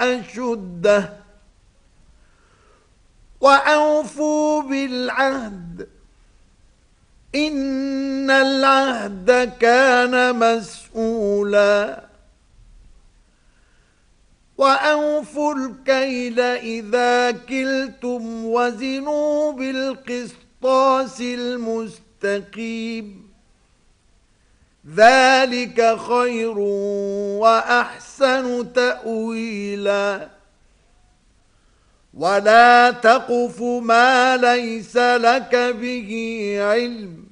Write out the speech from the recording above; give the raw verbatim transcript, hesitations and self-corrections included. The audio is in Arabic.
أشده وأوفوا بالعهد إن العهد كان مسؤولا وأوفوا الكيل إذا كلتم وزنوا بالقسطاس المستقيم ذلك خير وأحسن تأويلا ولا تقف ما ليس لك به علم